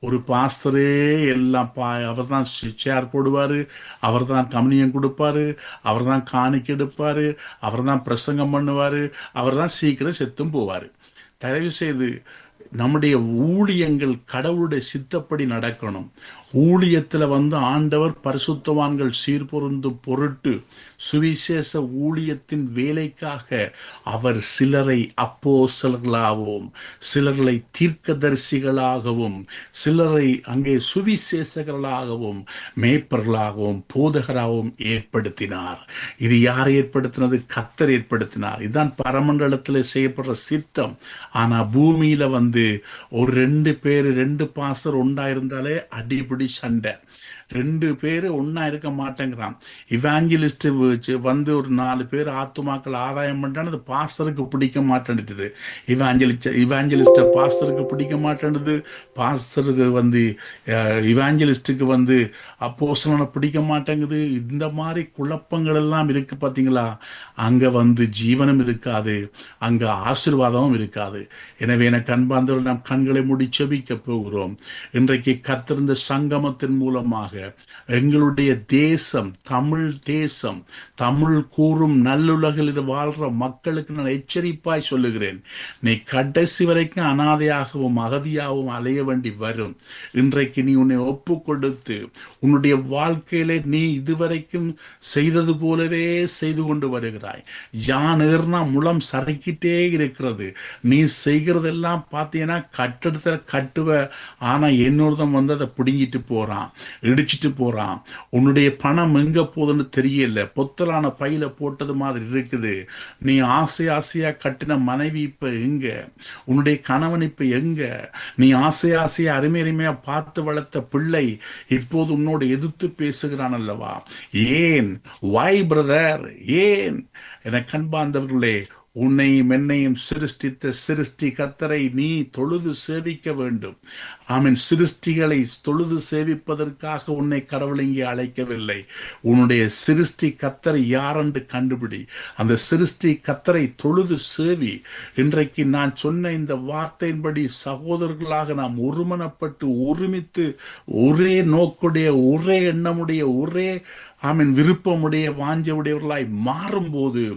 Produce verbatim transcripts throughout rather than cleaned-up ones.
ஒரு பாஸ்டரே எல்லாம் பா அவர் தான் சேர் போடுவாரு, அவர் தான் கம்யூனியன் கொடுப்பாரு, அவர் தான் காணிக்கை எடுப்பாரு, அவர் தான் பிரசங்கம் பண்ணுவாரு, அவர் தான் சீக்கிரம் செத்தும் போவாரு. தயவு செய்து நம்முடைய ஊழியங்கள் கடவுளுடைய சித்தப்படி நடக்கணும். ஊழியத்துல வந்து ஆண்டவர் பரிசுத்தவான்கள் சீர்பொருந்தும் பொருட்டு சுவிசேஷ ஊழியத்தின் வேலைக்காக அவர் சிலரை அப்போஸ்தலர்களாகவும் சிலரை தீர்க்கதரிசிகளாகவும் சிலரை அங்கே சுவிசேஷகர்களாகவும் மேய்ப்பர்களாகவும் போதகராகவும் ஏற்படுத்தினார். இது யார் ஏற்படுத்தினது? கர்த்தர் ஏற்படுத்தினார். இதுதான் பரமண்டலத்தில் செய்யப்படுற சித்தம். ஆனா பூமியில வந்து ஒரு ரெண்டு பேரு ரெண்டு பாசர் உண்டாயிருந்தாலே அடிபிடி சண்டை. ரெண்டு பேரு ஒன்னா இருக்க மாட்டேங்கிறான். இவாஞ்சலிஸ்ட் வந்து ஒரு நாலு பேர் ஆத்துமாக்கள் ஆதாயம் பண்றான்னு அது பாஸ்டருக்கு பிடிக்க மாட்டேன்டுது. இவாஞ்சலிஸ்ட் இவாஞ்சலிஸ்ட பாஸ்டருக்கு பிடிக்க மாட்டேன்டுது. பாஸ்டருக்கு வந்து இவாஞ்சலிஸ்டுக்கு வந்து அப்போஸ்தலனை பிடிக்க மாட்டேங்குது. இந்த மாதிரி குழப்பங்கள் எல்லாம் இருக்கு பாத்தீங்களா? அங்க வந்து ஜீவனும் இருக்காது, அங்க ஆசீர்வாதமும் இருக்காது. எனவே எனக்கு அன்பார்ந்தவர்கள், நாம் கண்களை மூடி செபிக்க போகிறோம். இன்றைக்கு கர்த்தர் சங்கமத்தின் மூலமாக எங்களுடைய தேசம், தமிழ் தேசம், தமிழ் கூறும் நல்லுலகில் வாழ்ற மக்களுக்கு நான் எச்சரிப்பாய் சொல்லுகிறேன். நீ கடைசி வரைக்கும் அனாதையாகவும் அகதியாகவும் அலைய வேண்டி வரும். இன்றைக்கு நீ உன்னை ஒப்பு கொடுத்து உன்னுடைய வாழ்க்கையில நீ இதுவரைக்கும் செய்தது போலவே செய்து கொண்டு வருகிறாய். யான் ஏறினா முளம் சறுக்கிட்டே இருக்கிறது. நீ செய்கிறதெல்லாம் பார்த்தீங்கன்னா கட்டடத்தை கட்டுவ, ஆனா இன்னொருத்தன் வந்து அதை பிடுங்கிட்டு போறான், இடிச்சிட்டு போறான். உன்னுடைய பணம் எங்க போகுதுன்னு தெரியல, பொத்தலான பையில போட்டது மாதிரி இருக்குது. நீ ஆசை ஆசையா கட்டின மனைவி இப்ப எங்க? உன்னுடைய கணவன் இப்ப எங்க? நீ ஆசை ஆசையா அருமை அருமையா பார்த்து வளர்த்த பிள்ளை இப்போது உன்னோடு எதிர்த்து பேசுகிறான் அல்லவா? ஏன்? வை பிரதர்? ஏன்? என கண்பார்ந்தவர்களே, உன்னையும் என்னையும் சிருஷ்டித்த சிருஷ்டி கர்த்தரை நீ தொழுது சேவிக்க வேண்டும். ஆமீன். சிருஷ்டிகளை தொழுது சேவிப்பதற்காக உன்னை கடவுள் இங்கே அழைக்கவில்லை. உன்னுடைய சிருஷ்டி கர்த்தரை யாரென்று கண்டுபிடி. அந்த சிருஷ்டி கர்த்தரை தொழுது சேவி. இன்றைக்கு நான் சொன்ன இந்த வார்த்தையின்படி சகோதரர்களாக நாம் ஒருமனப்பட்டு ஒருமித்து ஒரே நோக்குடைய ஒரே எண்ணமுடைய ஒரே ஆமீன் விருப்பமுடைய வாஞ்ச உடையவர்களாய் மாறும்போது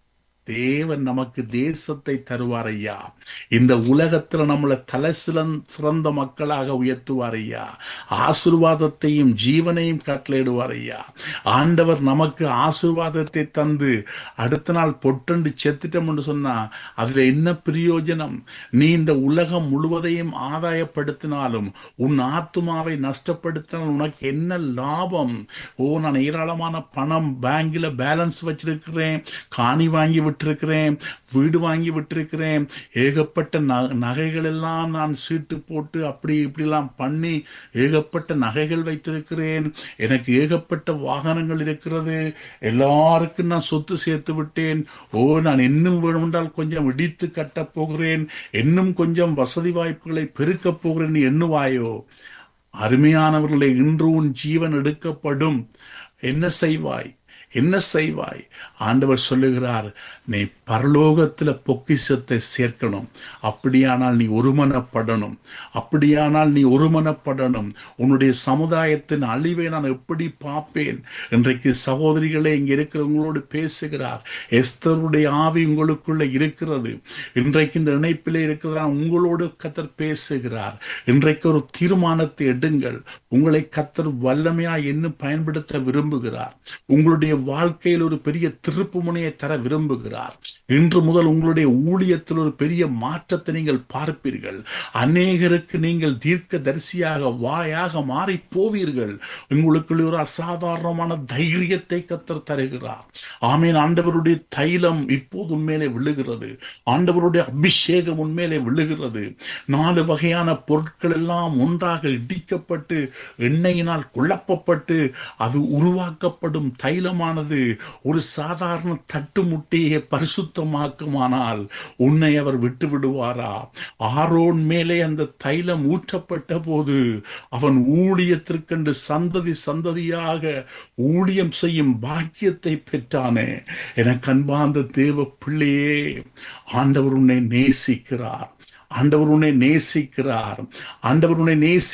தேவன் நமக்கு தேசத்தை தருவார் ஐயா. இந்த உலகத்துல நம்மளை தலை சிறந்த மக்களாக உயர்த்துவார் ஐயா. ஆசீர்வாதத்தையும் ஜீவனையும் கட்டளையிடுவார் ஐயா. ஆண்டவர் நமக்கு ஆசீர்வாதத்தை தந்து அடுத்த நாள் பொட்டண்டு செத்துட்டோம் என்று சொன்னா அதுல என்ன பிரயோஜனம்? நீ இந்த உலகம் முழுவதையும் ஆதாயப்படுத்தினாலும் உன் ஆத்துமாவை நஷ்டப்படுத்தினால் உனக்கு என்ன லாபம்? ஓ, நான் ஏராளமான பணம் பேங்க்ல பேலன்ஸ் வச்சிருக்கிறேன், காணி வாங்கி விட்டிருக்கிறேன், வீடு வாங்கி விட்டிருக்கிறேன், ஏகப்பட்ட நகைகள் எல்லாம் நான் சீட்டு போட்டு அப்படி இப்படிலாம் பண்ணி ஏகப்பட்ட நகைகள் வைத்திருக்கிறேன், எனக்கு ஏகப்பட்ட வாகனங்கள் இருக்கிறது, எல்லாருக்கும் நான் சொத்து சேர்த்து விட்டேன். ஓ, நான் இன்னும் வேணுமென்றால் கொஞ்சம் இடித்து கட்டப் போகிறேன், இன்னும் கொஞ்சம் வசதி வாய்ப்புகளை பெருக்கப் போகிறேன் எண்ணுவாயோ? அருமையானவர்களே, இன்று உன் ஜீவன் எடுக்கப்படும். என்ன செய்வாய்? என்ன செய்வாய்? ஆண்டவர் சொல்லுகிறார், நீ பரலோகத்துல பொக்கிஷத்தை சேர்க்கணும். அப்படியானால் நீ ஒருமனப்படணும். அப்படியானால் நீ ஒருமனப்படணும். உன்னுடைய சமுதாயத்தின் அழிவை நான் எப்படி பார்ப்பேன்? இன்றைக்கு சகோதரிகளே, இங்க இருக்கிறவங்களோடு பேசுகிறார். எஸ்தருடைய ஆவி உங்களுக்குள்ள இருக்கிறது. இன்றைக்கு இந்த இணைப்பிலே இருக்கிறதா உங்களோடு கர்த்தர் பேசுகிறார். இன்றைக்கு ஒரு தீர்மானத்தை எடுங்கள். உங்களை கர்த்தர் வல்லமையா என்ன பயன்படுத்த விரும்புகிறார். உங்களுடைய வாழ்க்கையில் ஒரு பெரிய திருப்பு முனையை தர விரும்புகிறார். இன்று முதல் உங்களுடைய ஊழியத்தில் ஒரு பெரிய மாற்றத்தை நீங்கள் பார்ப்பீர்கள். அநேகருக்கு நீங்கள் தீர்க்க தரிசியாக வாயாக மாறி போவீர்கள். உங்களுக்கு ஒரு அசாதாரணமான தைரியத்தை கர்த்தர் தருகிறார். ஆமீன். ஆண்டவருடைய தைலம் இப்போது உண்மையிலே விழுகிறது. ஆண்டவருடைய அபிஷேகம் உண்மையிலே விழுகிறது. நாலு வகையான பொருட்கள் எல்லாம் ஒன்றாக இடிக்கப்பட்டு எண்ணெயினால் குழப்பப்பட்டு அது உருவாக்கப்படும் தைலமான ஒரு சாதாரண தட்டு முட்டியை பரிசுத்தமாக்குமானால் உன்னை அவர் விட்டு விடுவாரா? ஆரோன் மேலே அந்த தைலம் ஊற்றப்பட்ட போது அவன் ஊழியத்திற்கென்று சந்ததி சந்ததியாக ஊழியம் செய்யும் பாக்கியத்தை பெற்றானே. எனக்கு அன்பார்ந்த தேவ பிள்ளையே, ஆண்டவர் உன்னை நேசிக்கிறார். ஆண்டவர் உன்னை நேசிக்கிறார். ஆண்டவர் உன்னை நேசி